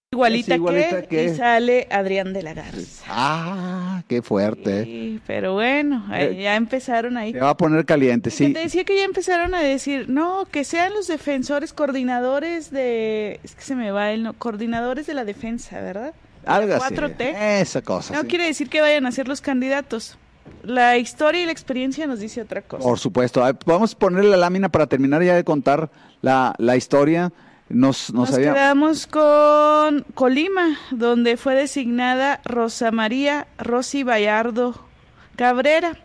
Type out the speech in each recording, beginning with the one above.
Igualita, que. Y sale Adrián de la Garza. Ah, qué fuerte. Sí, pero bueno, ya empezaron ahí. Se va a poner caliente, sí. Te decía que ya empezaron a decir, no, que sean los defensores, coordinadores de, es que se me va el no, coordinadores de la defensa, ¿verdad? Algo así. 4T. Esa cosa. No sí. quiere decir que vayan a ser los candidatos. La historia y la experiencia nos dice otra cosa. Por supuesto. Vamos a ponerle la lámina para terminar ya de contar la historia. Nos quedamos con Colima, donde fue designada Rosa María Rosy Bayardo Cabrera.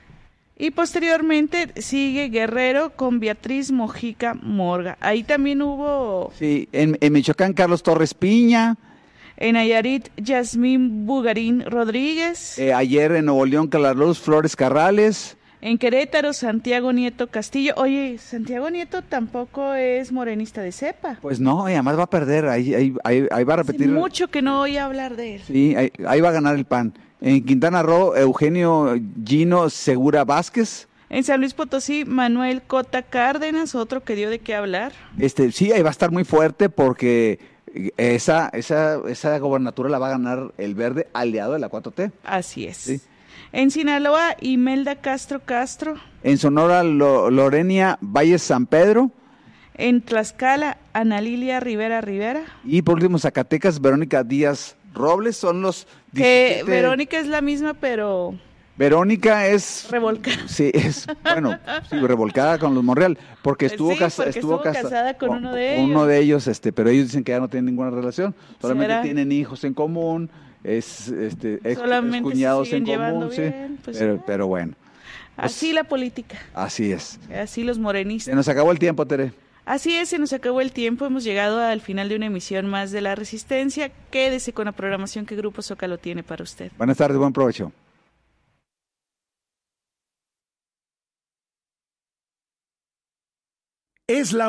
Y posteriormente sigue Guerrero con Beatriz Mojica Morga. Ahí también hubo... Sí, en Michoacán, Carlos Torres Piña. En Nayarit, Yasmín Bugarín Rodríguez. Ayer en Nuevo León, Carlos Flores Carrales. En Querétaro, Santiago Nieto Castillo. Oye, Santiago Nieto tampoco es morenista de cepa. Pues no, y además va a perder, ahí va a repetir. Hace mucho que no oí hablar de él. Sí, ahí va a ganar el PAN. En Quintana Roo, Eugenio Gino Segura Vázquez. En San Luis Potosí, Manuel Cota Cárdenas, otro que dio de qué hablar. Sí, ahí va a estar muy fuerte porque esa gobernatura la va a ganar el Verde, aliado de la 4T. Así es. Sí. En Sinaloa, Imelda Castro. En Sonora, Lorenia Valles San Pedro. En Tlaxcala, Ana Lilia Rivera. Y por último, Zacatecas, Verónica Díaz Robles. Son los 17... Que Verónica es la misma, pero... Verónica es... revolcada. Sí, revolcada con los Monreal, porque estuvo casada con uno de ellos. Uno de ellos, pero ellos dicen que ya no tienen ninguna relación, solamente tienen hijos en común, ex cuñados en común, sí, bien, pues pero bueno. Así la política. Así es. Así los morenistas. Se nos acabó el tiempo, Tere. Así es, se nos acabó el tiempo, hemos llegado al final de una emisión más de La Resistencia. Quédese con la programación que Grupo Zócalo tiene para usted. Buenas tardes, buen provecho. Es la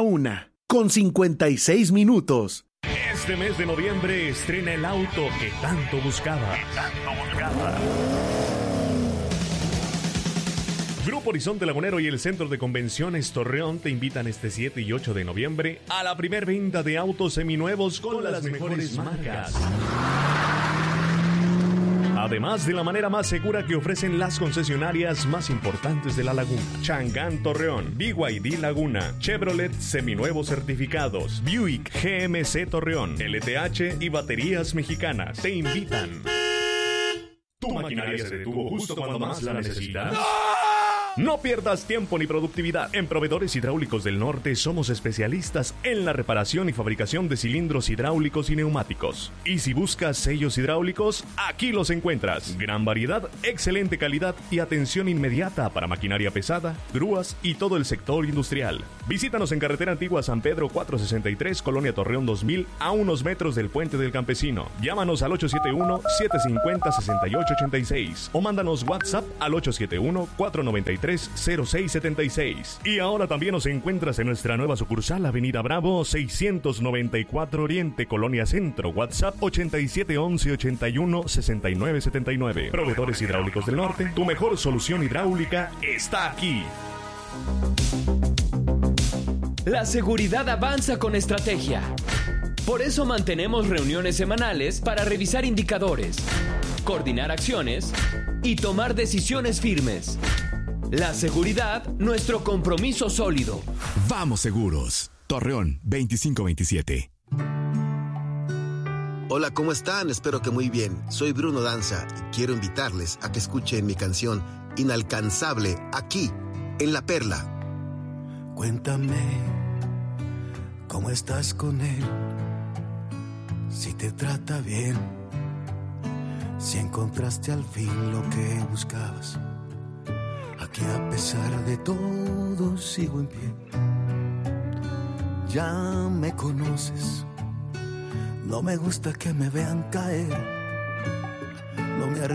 1:56. Este mes de noviembre estrena el auto que tanto buscaba. Grupo Horizonte Lagunero y el Centro de Convenciones Torreón te invitan este 7 y 8 de noviembre a la primer venta de autos seminuevos con las mejores marcas. Además de la manera más segura que ofrecen las concesionarias más importantes de la laguna. Changán Torreón, BYD Laguna, Chevrolet Seminuevos Certificados, Buick GMC Torreón, LTH y Baterías Mexicanas te invitan. ¿Tu maquinaria se detuvo justo cuando más la necesitas? No pierdas tiempo ni productividad. En Proveedores Hidráulicos del Norte somos especialistas en la reparación y fabricación de cilindros hidráulicos y neumáticos. Y si buscas sellos hidráulicos, aquí los encuentras. Gran variedad, excelente calidad y atención inmediata para maquinaria pesada, grúas y todo el sector industrial. Visítanos en Carretera Antigua San Pedro 463, Colonia Torreón 2000, a unos metros del Puente del Campesino. Llámanos al 871-750-6886 o mándanos WhatsApp al 871-493-0676. Y ahora también nos encuentras en nuestra nueva sucursal, Avenida Bravo 694 Oriente, Colonia Centro. WhatsApp 8711-81-6979. Proveedores Hidráulicos del Norte, tu mejor solución hidráulica está aquí. La seguridad avanza con estrategia. Por eso mantenemos reuniones semanales para revisar indicadores, coordinar acciones y tomar decisiones firmes. La seguridad, nuestro compromiso sólido. Vamos seguros. Torreón 2527. Hola, ¿cómo están? Espero que muy bien. Soy Bruno Danza y quiero invitarles a que escuchen mi canción Inalcanzable aquí, en La Perla. Cuéntame, ¿cómo estás con él? Si te trata bien, si encontraste al fin lo que buscabas. Aquí a pesar de todo sigo en pie. Ya me conoces. No me gusta que me vean caer. No me